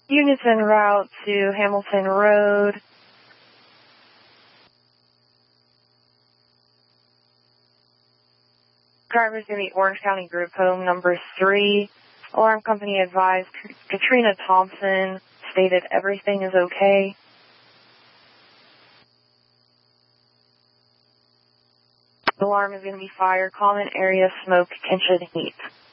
Units en route to Hamilton Road. Driver's going to be Orange County Group Home number 3. Alarm company advised Katrina Thompson stated everything is okay. The alarm is going to be fire, common area, smoke, kitchen, heat.